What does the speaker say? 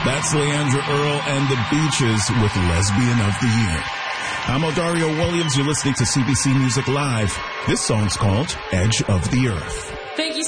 That's Leandra Earl and the Beaches with Lesbian of the Year. I'm Odario Williams. You're listening to CBC Music Live. This song's called Edge of the Earth. Thank you.